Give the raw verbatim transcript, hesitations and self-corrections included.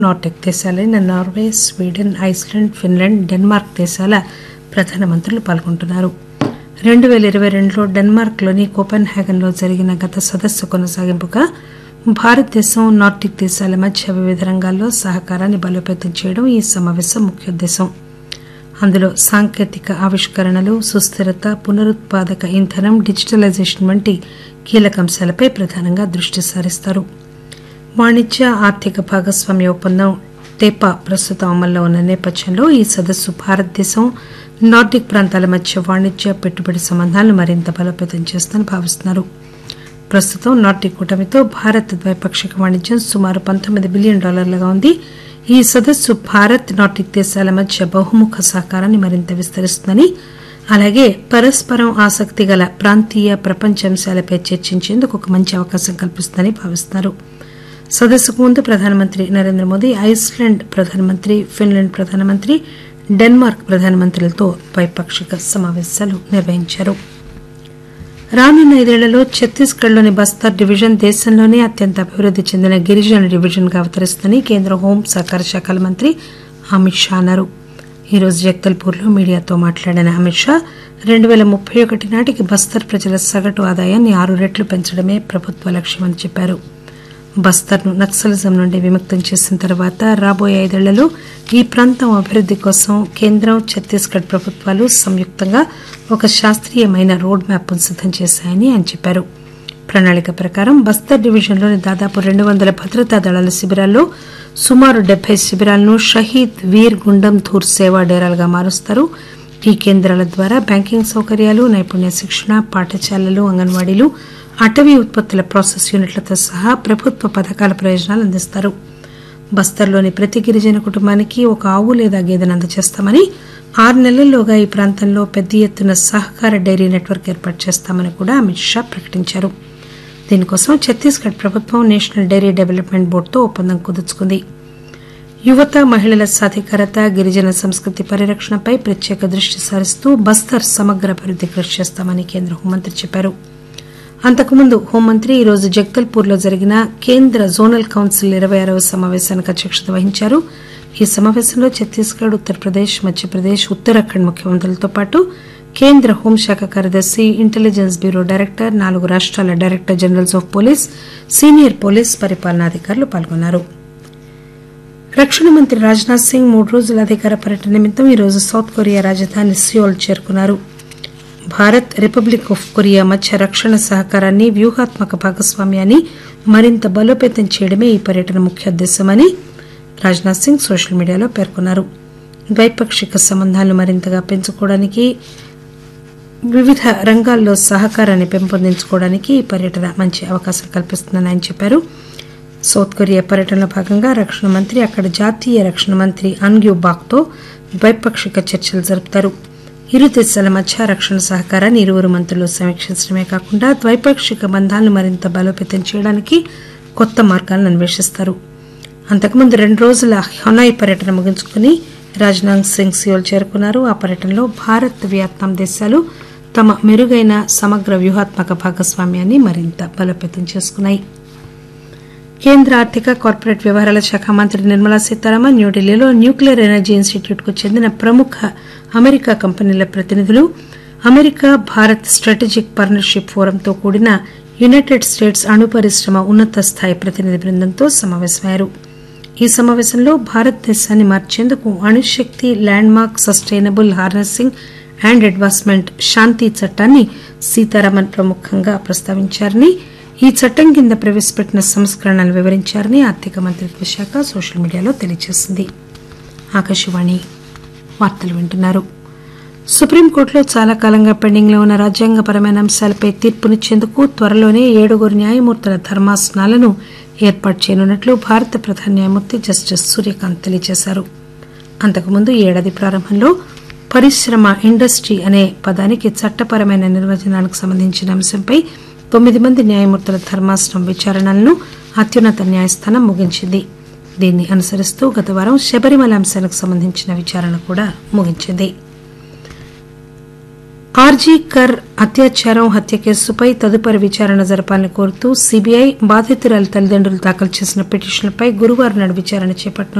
Nordic దేశాలైన Norway, Sweden, Iceland, Finland, Denmark దేశాల ప్రధానమంత్రులు పాల్గొంటున్నారు. రెండు పేల ఇరవై రెండులో డెన్మార్క్లోని కోపెన్ హ్యాగన్లో జరిగిన గత సదస్సు కొనసాగింపుగా భారతదేశం, నార్డిక్ దేశాల మధ్య వివిధ రంగాల్లో సహకారాన్ని బలోపేతం చేయడం ఈ సమావేశం ముఖ్యోద్దేశం. అందులో సాంకేతిక ఆవిష్కరణలు, సుస్థిరత, పునరుత్పాదక ఇంధనం, డిజిటలైజేషన్ వంటి కీలక అంశాలపై ప్రధానంగా దృష్టి సారిస్తారు. వాణిజ్య ఆర్థిక భాగస్వామ్య ఒప్పందం టేపా ప్రస్తుతం అమల్లో ఉన్న నేపథ్యంలో ఈ సదస్సు భారతదేశం, నార్డిక్ ప్రాంతాల మధ్య వాణిజ్య, పెట్టుబడి సంబంధాలను మరింత బలోపేతం చేస్తుందని భావిస్తున్నారు. ప్రస్తుతం నార్డిక్ కూటమితో భారత్ ద్వైపాక్షిక వాణిజ్యం సుమారు పంతొమ్మిది బిలియన్ డాలర్లుగా ఉంది. ఈ సదస్సు భారత్, నార్డిక్ దేశాల మధ్య బహుముఖ సహకారాన్ని మరింత విస్తరిస్తుందని, అలాగే పరస్పరం ఆసక్తి గల ప్రాంతీయ, ప్రపంచ అంశాలపై చర్చించేందుకు ఒక మంచి అవకాశం కల్పిస్తుందని భావిస్తున్నారు. సదస్సుకు ముందు ప్రధానమంత్రి నరేంద్ర మోదీ ఐస్లాండ్ ప్రధానమంత్రి, ఫిన్లాండ్ ప్రధానమంత్రి, డెన్మార్క్ ప్రధానమంత్రులతో ద్వైపాక్షిక సమావేశాలు నిర్వహించారు. రానున్న ఐదేళ్లలో ఛత్తీస్గఢ్లోని బస్తర్ డివిజన్ దేశంలోనే అత్యంత అభివృద్ది చెందిన గిరిజన డివిజన్గా అవతరిస్తుందని కేంద్ర హోం సహకార శాఖల మంత్రి అమిత్ షా అన్నారు. ఈరోజు జగదల్పూర్లో మీడియాతో మాట్లాడిన అమిత్ షా రెండు పేల ముప్పై ఒకటి నాటికి బస్తర్ ప్రజల సగటు ఆదాయాన్ని ఆరు రెట్లు పెంచడమే ప్రభుత్వ లక్ష్యమని చెప్పారు. బస్తర్ను నక్సలిజం నుండి విముక్తం చేసిన తర్వాత రాబోయే ఐదేళ్లలో ఈ ప్రాంతం అభివృద్ది కోసం కేంద్రం, ఛత్తీస్గఢ్ ప్రభుత్వాలు సంయుక్తంగా ఒక శాస్త్రీయమైన రోడ్ మ్యాప్ సిద్దం చేశాయని ఆయన చెప్పారు. ప్రణాళిక ప్రకారం బస్తర్ డివిజన్లోని దాదాపు రెండు వందల భద్రతా దళాల శిబిరాల్లో సుమారు డెబ్బై శిబిరాలను షహీద్ వీర్ గుండం ధూర్ సేవా డేరాలుగా మారుస్తారు. ఈ కేంద్రాల ద్వారా బ్యాంకింగ్ సౌకర్యాలు, నైపుణ్య శిక్షణ, పాఠశాలలు, అంగన్వాడీలు, అటవీ ఉత్పత్తుల ప్రాసెస్ యూనిట్లతో సహా ప్రభుత్వ పథకాల ప్రయోజనాలు అందిస్తారు. బస్తర్లోని ప్రతి గిరిజన కుటుంబానికి ఒక ఆవు లేదా గేదెను అందజేస్తామని, ఆరు నెలల్లోగా ఈ ప్రాంతంలో పెద్ద ఎత్తున సహకార డైరీ నెట్వర్క్ ఏర్పాటు చేస్తామని కూడా అమిత్ షా ప్రకటించారు. దీనికోసం ఛత్తీస్గఢ్ ప్రభుత్వం నేషనల్ డైరీ డెవలప్మెంట్ బోర్డుతో ఒప్పందం కుదుర్చుకుంది. యువత, మహిళల సాధికారత, గిరిజన సంస్కృతి పరిరక్షణపై ప్రత్యేక దృష్టి సారిస్తూ బస్తర్ సమగ్ర అభివృద్ది కృషి చేస్తామని కేంద్ర హోంమంత్రి చెప్పారు. అంతకుముందు హోంమంత్రి ఈరోజు జగదల్పూర్లో జరిగిన కేంద్ర జోనల్ కౌన్సిల్ ఇరవై ఆరవ సమావేశానికి అధ్యక్షత వహించారు. ఈ సమావేశంలో ఛత్తీస్గఢ్, ఉత్తరప్రదేశ్, మధ్యప్రదేశ్, ఉత్తరాఖండ్ ముఖ్యమంత్రులతో పాటు కేంద్ర హోంశాఖ కార్యదర్శి, ఇంటెలిజెన్స్ బ్యూరో డైరెక్టర్, నాలుగు రాష్టాల director generals of police, senior police పరిపాలనాధికారులు పాల్గొన్నారు. రక్షణ మంత్రి రాజ్నాథ్ సింగ్ మూడు రోజుల అధికార పర్యటన నిమిత్తం ఈరోజు సౌత్ కొరియా రాజధాని సియోల్ చేరుకున్నారు. భారత్, రిపబ్లిక్ ఆఫ్ కొరియా మధ్య రక్షణ సహకారాన్ని, వ్యూహాత్మక భాగస్వామ్యాన్ని మరింత బలోపేతం చేయడమే ఈ పర్యటన ముఖ్యోద్దేశమని రాజ్నాథ్ సింగ్ సోషల్ మీడియాలో పేర్కొన్నారు. ద్వైపాక్షిక సంబంధాలను మరింతగా పెంచుకోవడానికి, వివిధ రంగాల్లో సహకారాన్ని పెంపొందించుకోవడానికి ఈ పర్యటన మంచి అవకాశం కల్పిస్తుందని ఆయన చెప్పారు. సౌత్ కొరియా పర్యటనలో భాగంగా రక్షణ మంత్రి అక్కడ జాతీయ రక్షణ మంత్రి అన్ గ్యూ బాక్తో ద్వైపాక్షిక చర్చలు జరుపుతారు. ఇరు దేశాల మధ్య రక్షణ సహకారాన్ని ఇరువురు మంత్రులు సమీక్షించడమే కాకుండా ద్వైపాక్షిక బంధాలను మరింత బలోపేతం చేయడానికి కొత్త మార్గాలను అన్వేషిస్తారు. అంతకుముందు రెండు రోజుల హొనాయ్ పర్యటన ముగించుకుని రాజ్నాథ్ సింగ్ సియోల్ చేరుకున్నారు. ఆ పర్యటనలో భారత్, వియత్నాం దేశాలు తమ మెరుగైన సమగ్ర వ్యూహాత్మక భాగస్వామ్యాన్ని మరింత బలోపేతం చేసుకున్నాయి. కేంద్ర ఆర్థిక, కార్పొరేట్ వ్యవహారాల శాఖ మంత్రి నిర్మలా సీతారామన్ న్యూఢిల్లీలో న్యూక్లియర్ ఎనర్జీ ఇన్స్టిట్యూట్ కు చెందిన ప్రముఖ అమెరికా కంపెనీల ప్రతినిధులు, అమెరికా భారత్ స్ట్రాటజిక్ పార్ట్నర్షిప్ ఫోరంతో కూడిన యునైటెడ్ స్టేట్స్ అణు పరిశ్రమ ఉన్నత స్థాయి ప్రతినిధి బృందంతో సమావేశమయ్యారు. ఈ సమావేశంలో భారతదేశాన్ని మార్చేందుకు అణుశక్తి land mark sustainable harnessing and advancement శాంతి చట్టాన్ని సీతారామన్ ప్రముఖంగా ప్రస్తావించారని, ఈ చట్టం కింద ప్రవేశపెట్టిన సంస్కరణలు వివరించారని ఆర్థిక మంత్రిత్వ శాఖ సోషల్ మీడియాలో తెలియజేసింది. ఆకాశవాణి వార్తలు వింటున్నారు. సుప్రీంకోర్టులో చాలా కాలంగా పెండింగ్ లో ఉన్న రాజ్యాంగపరమైన అంశాలపై తీర్పునిచ్చేందుకు త్వరలోనే ఏడుగురు న్యాయమూర్తుల ధర్మాసనాలను ఏర్పాటు చేయనున్నట్లు భారత ప్రధాన న్యాయమూర్తి జస్టిస్ సూర్యకాంత్ తెలియజేశారు. అంతకుముందు ఈ ఏడాది ప్రారంభంలో పరిశ్రమ, ఇండస్ట్రీ అనే పదానికి చట్టపరమైన నిర్వచనానికి సంబంధించిన అంశంపై తొమ్మిది మంది న్యాయమూర్తుల ధర్మాసనం విచారణలను అత్యున్నత న్యాయస్థానం ముగించింది. దీన్ని అనుసరిస్తూ గత వారం శబరిమల అంశానికి సంబంధించిన విచారణ కూడా ముగించింది. ఆర్జీ కర్ అత్యాచారం హత్య కేసుపై తదుపరి విచారణ జరపాలని కోరుతూ సీబీఐ బాధితురాలి తల్లిదండ్రులు దాఖలు చేసిన పిటిషన్లపై గురువారం నాడు విచారణ చేపట్టనుంది.